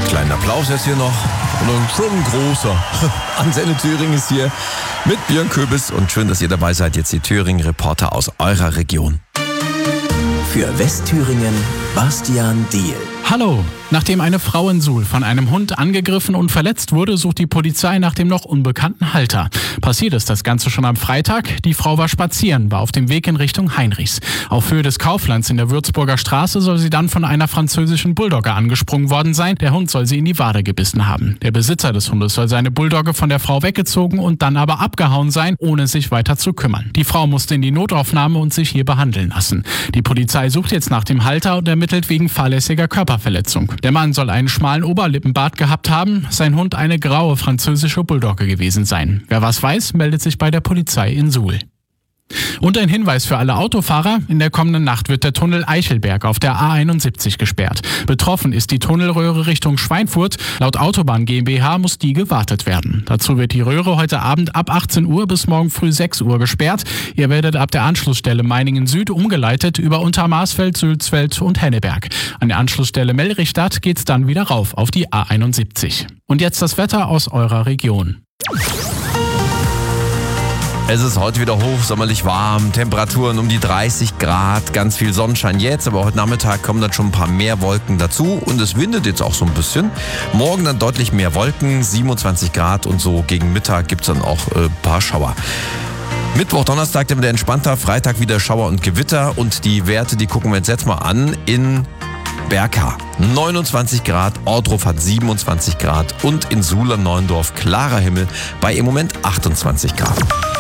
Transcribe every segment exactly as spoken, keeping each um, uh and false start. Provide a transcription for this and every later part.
Kleinen Applaus jetzt hier noch. Und schon ein großer. Antenne Thüringen ist hier mit Björn Köbis. Und schön, dass ihr dabei seid. Jetzt die Thüringen-Reporter aus eurer Region. Für Westthüringen, Bastian Diehl. Hallo! Nachdem eine Frau in Suhl von einem Hund angegriffen und verletzt wurde, sucht die Polizei nach dem noch unbekannten Halter. Passiert ist das Ganze schon am Freitag. Die Frau war spazieren, war auf dem Weg in Richtung Heinrichs. Auf Höhe des Kauflands in der Würzburger Straße soll sie dann von einer französischen Bulldogge angesprungen worden sein. Der Hund soll sie in die Wade gebissen haben. Der Besitzer des Hundes soll seine Bulldogge von der Frau weggezogen und dann aber abgehauen sein, ohne sich weiter zu kümmern. Die Frau musste in die Notaufnahme und sich hier behandeln lassen. Die Polizei sucht jetzt nach dem Halter und ermittelt wegen fahrlässiger Körperverletzung. Der Mann soll einen schmalen Oberlippenbart gehabt haben, sein Hund eine graue französische Bulldogge gewesen sein. Wer was weiß, meldet sich bei der Polizei in Suhl. Und ein Hinweis für alle Autofahrer: In der kommenden Nacht wird der Tunnel Eichelberg auf der A einundsiebzig gesperrt. Betroffen ist die Tunnelröhre Richtung Schweinfurt. Laut Autobahn GmbH muss die gewartet werden. Dazu wird die Röhre heute Abend ab achtzehn Uhr bis morgen früh sechs Uhr gesperrt. Ihr werdet ab der Anschlussstelle Meiningen Süd umgeleitet über Untermarsfeld, Sülzfeld und Henneberg. An der Anschlussstelle Mellrichstadt geht's dann wieder rauf auf die A einundsiebzig. Und jetzt das Wetter aus eurer Region. Es ist heute wieder hochsommerlich warm, Temperaturen um die dreißig Grad, ganz viel Sonnenschein jetzt, aber heute Nachmittag kommen dann schon ein paar mehr Wolken dazu und es windet jetzt auch so ein bisschen. Morgen dann deutlich mehr Wolken, siebenundzwanzig Grad und so gegen Mittag gibt es dann auch ein äh, paar Schauer. Mittwoch, Donnerstag dann wieder entspannter, Freitag wieder Schauer und Gewitter und die Werte, die gucken wir uns jetzt mal an in Berka neunundzwanzig Grad, Ohrdruf hat siebenundzwanzig Grad und in Suhl-Neuendorf klarer Himmel bei im Moment achtundzwanzig Grad.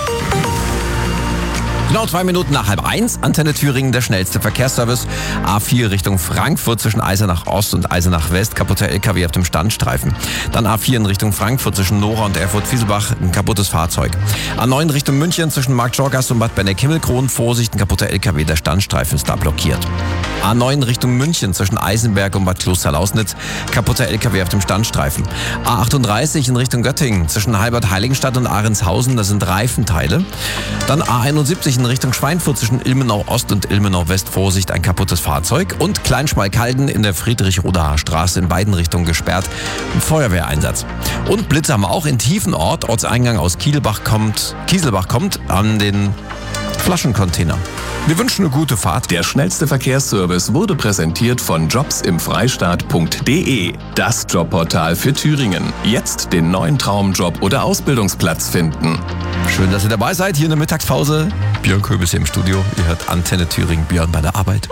Genau zwei Minuten nach halb eins, Antenne Thüringen, der schnellste Verkehrsservice. A vier Richtung Frankfurt zwischen Eisenach Ost und Eisenach West, kaputter L K W auf dem Standstreifen. Dann A vier in Richtung Frankfurt zwischen Nora und Erfurt-Fieselbach, ein kaputtes Fahrzeug. A neun Richtung München zwischen Marktschorgast und Bad Benneck-Himmelkron, Vorsicht, ein kaputter L K W, der Standstreifen ist da blockiert. A neun Richtung München zwischen Eisenberg und Bad Kloster-Lausnitz, kaputter L K W auf dem Standstreifen. A achtunddreißig in Richtung Göttingen zwischen Halbert-Heiligenstadt und Ahrendshausen, das sind Reifenteile. Dann A einundsiebzig in Richtung Schweinfurt zwischen Ilmenau Ost und Ilmenau West, Vorsicht, ein kaputtes Fahrzeug. Und Kleinschmalkalden in der Friedrich-Rodacher Straße in beiden Richtungen gesperrt, ein Feuerwehreinsatz. Und Blitze haben wir auch in Tiefenort, Ortseingang aus Kielbach kommt, Kieselbach kommt an den Flaschencontainer. Wir wünschen eine gute Fahrt. Der schnellste Verkehrsservice wurde präsentiert von jobs im freistaat punkt de. Das Jobportal für Thüringen. Jetzt den neuen Traumjob oder Ausbildungsplatz finden. Schön, dass ihr dabei seid. Hier in der Mittagspause. Björn Köbis hier im Studio. Ihr hört Antenne Thüringen, Björn bei der Arbeit.